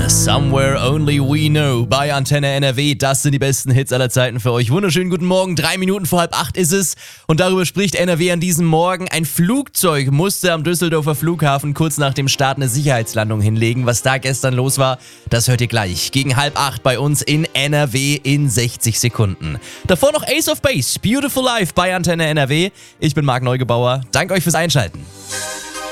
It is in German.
Somewhere Only We Know bei Antenne NRW. Das sind die besten Hits aller Zeiten für euch. Wunderschönen guten Morgen, 3 Minuten vor 7:30 ist es. Und darüber spricht NRW an diesem Morgen. Ein Flugzeug musste am Düsseldorfer Flughafen kurz nach dem Start eine Sicherheitslandung hinlegen. Was da gestern los war, das hört ihr gleich. Gegen 7:30 bei uns in NRW in 60 Sekunden. Davor noch Ace of Base, Beautiful Life bei Antenne NRW. Ich bin Marc Neugebauer. Danke euch fürs Einschalten.